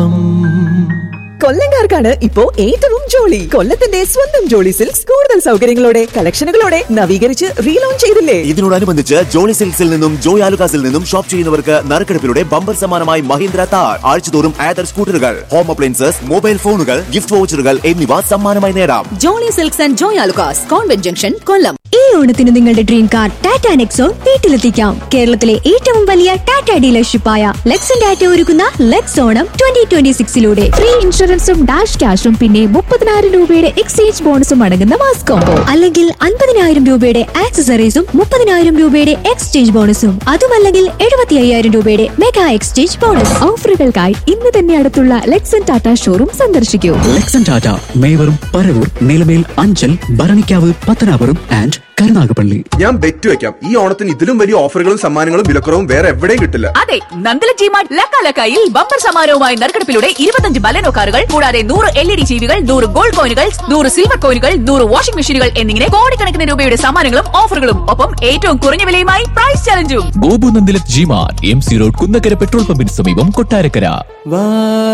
ഒപ്പം. കൊല്ലംകാർക്കാണ് ഇപ്പോ ഏറ്റവും ജോളി. കൊല്ലത്തിന്റെ സ്വന്തം ജോളി സിൽക്സ് കൂടുതൽ സൗകര്യങ്ങളോടെ കളക്ഷനുകളോടെ നവീകരിച്ച് റീലോഞ്ച് ചെയ്തില്ലേ? ഇതിനോടനുബന്ധിച്ച് ജോളി സിൽക്സിൽ നിന്നും ജോയ് ആലുകാസിൽ നിന്നും ഷോപ്പ് ചെയ്യുന്നവർക്ക് നറുക്കെടുപ്പിലൂടെ ബമ്പർ സമ്മാനമായി മഹീന്ദ്ര താർ, ആഴ്ചതോറും ആദർ സ്കൂട്ടറുകൾ, ഹോം അപ്ലയൻസസ്, മൊബൈൽ ഫോണുകൾ, ഗിഫ്റ്റ് വൗച്ചറുകൾ എന്നിവ സമ്മാനമായി നേടാം. Jolly silks and Joy Alukkas, convent junction, കൊല്ലം. ഈ ഓണത്തിന് നിങ്ങളുടെ ഡ്രീം കാർ ടാറ്റ നെക്സോൺ വീട്ടിലെത്തിക്കാം. കേരളത്തിലെ ഏറ്റവും വലിയ ടാറ്റ ഡീലർഷിപ്പായ ലെക്സൺ ടാറ്റ ഒരുക്കുന്ന ലെക്സ് ഓണം 2026 ഫ്രീ ഇൻഷുറൻസും ഡാഷ് ക്യാഷും പിന്നെ 30,000 രൂപയുടെ എക്സ്ചേഞ്ച് ബോണസും അടങ്ങുന്ന മാസ് കോംബോ. അല്ലെങ്കിൽ 50,000 രൂപയുടെ ആക്സസറീസും 30,000 രൂപയുടെ എക്സ്ചേഞ്ച് ബോണസും. അതുമല്ലെങ്കിൽ 75,000 രൂപയുടെ മെഗാ എക്സ്ചേഞ്ച് ബോണസ്. ഓഫറുകൾക്കായി ഇന്ന് തന്നെ അടുത്തുള്ള ലെക്സൺ ടാറ്റ ഷോറൂം സന്ദർശിക്കൂ. ലെക്സൺ ടാറ്റ മേവറും പരവൂർ, നിലമേൽ, അഞ്ചൽ, ഭരണിക്കാവ്, പത്തനാപുരം ആൻഡ് കരുനാഗപ്പള്ളി. ഞാൻ ബെറ്റ് വെക്കാം, ഈ ഓണത്തിന് ഇതിലും വലിയ ഓഫറുകളും സമ്മാനങ്ങളും വിലക്കുറവും വേറെ എവിടെയും കിട്ടില്ല. അതെ, നന്ദല ജിമാർട്ട് ലക്കാലക്കായിൽ ബമ്പർ സമ്മാനവുമായി നറുക്കെടുപ്പിലൂടെ 25 ബലനോ കാറുകൾ കൂടാതെ 100 LED ടിവികൾ, 100 ഗോൾഡ് കോയിനുകൾ, 100 സിൽവർ കോയിനുകൾ, 100 വാഷിംഗ് മെഷീനുകൾ എന്നിങ്ങനെ കോടിക്കണക്കിന് രൂപയുടെ സമ്മാനങ്ങളും ഓഫറുകളും ഒപ്പം ഏറ്റവും കുറഞ്ഞ വിലയുമായി price ചലഞ്ചും. Gopu Nandilath G-Mart, MC road, Kunnakkara petrol പമ്പിന് സമീപം, കൊട്ടാരക്കര.